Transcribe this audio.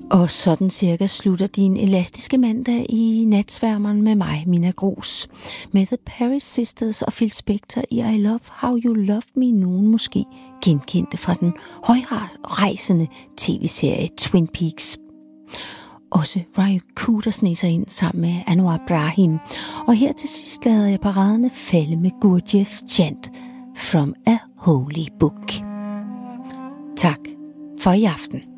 Og sådan cirka slutter din elastiske mandag i Natsværmeren med mig, Mina Grus. Med The Paris Sisters og Phil Spector i I Love How You Love Me, nogen måske genkendte fra den højrejsende tv-serie Twin Peaks. Også Ry Cooder sneg sig ind sammen med Anwar Brahim. Og her til sidst lader jeg paraderne falde med Gurdjieff chant From a Holy Book. Tak for i aften.